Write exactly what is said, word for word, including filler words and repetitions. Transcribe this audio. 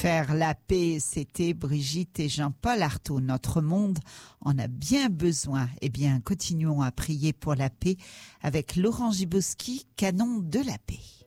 Faire la paix, c'était Brigitte et Jean-Paul Artaud. Notre monde en a bien besoin. Eh bien, continuons à prier pour la paix avec Laurent Gibowski, canon de la paix.